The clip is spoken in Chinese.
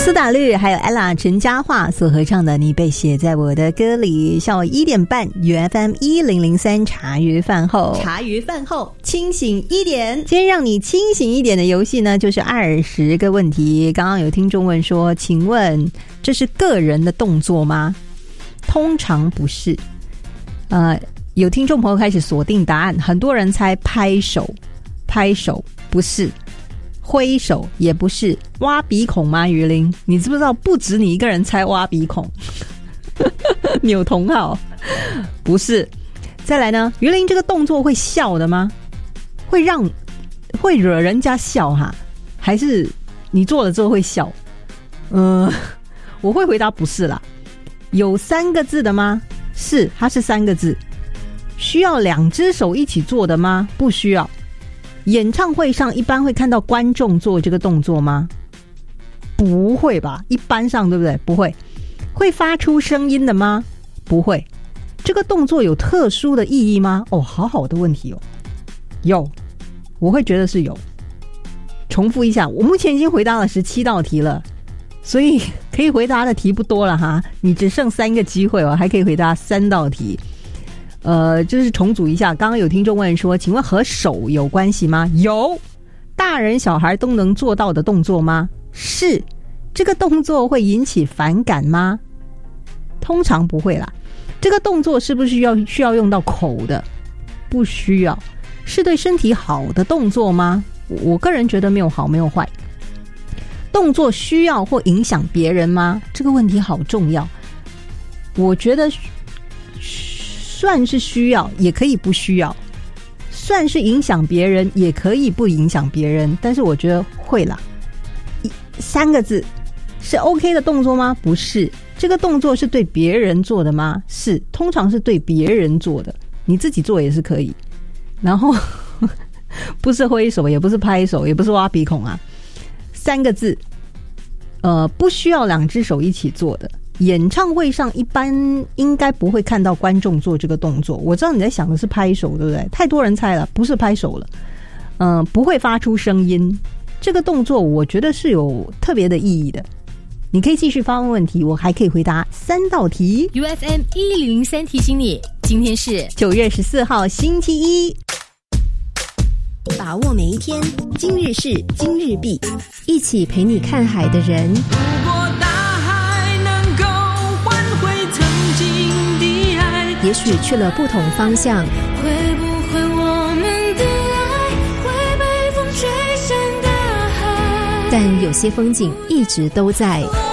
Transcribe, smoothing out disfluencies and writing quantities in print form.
苏打绿还有 ella 陈嘉桦所合唱的《你被写在我的歌里》。下午1点半，FM 1003茶余饭后，茶余饭后清醒一点。今天让你清醒一点的游戏呢，就是20个问题。刚刚有听众问说，请问这是个人的动作吗？通常不是。有听众朋友开始锁定答案，很多人猜拍手，拍手不是。挥手也不是。挖鼻孔吗？于林，你知不知道不止你一个人猜挖鼻孔？扭同好不是。再来呢，于林这个动作会笑的吗？会惹人家笑哈？还是你做了之后会笑？我会回答不是啦。有3个字的吗？是，它是3个字。需要2只手一起做的吗？不需要。演唱会上一般会看到观众做这个动作吗？不会吧，一般上对不对？不会。会发出声音的吗？不会。这个动作有特殊的意义吗？好好的问题哦。有，我会觉得是有。重复一下，我目前已经回答了17道题了，所以可以回答的题不多了哈，你只剩3个机会哦，还可以回答3道题。就是重组一下，刚刚有听众问说，请问和手有关系吗？有。大人小孩都能做到的动作吗？是。这个动作会引起反感吗？通常不会啦。这个动作是不是需要用到口的？不需要。是对身体好的动作吗？我个人觉得没有好没有坏。动作需要或影响别人吗？这个问题好重要。我觉得算是需要，也可以不需要；算是影响别人，也可以不影响别人。但是我觉得会啦。3个字，是 OK 的动作吗？不是。这个动作是对别人做的吗？是，通常是对别人做的，你自己做也是可以。然后不是挥手，也不是拍手，也不是挖鼻孔啊。3个字，不需要2只手一起做的。演唱会上一般应该不会看到观众做这个动作。我知道你在想的是拍手，对不对？太多人猜了，不是拍手了。不会发出声音。这个动作我觉得是有特别的意义的。你可以继续发问问题，我还可以回答3道题。 UFM 103提醒你，今天是 9月14号星期一。 把握每一天，今日事今日毕，一起陪你看海的人。 如果大海能够换回曾经的爱， 也许去了不同方向， 会不会我们的爱会被风吹向大海？ 但有些风景一直都在。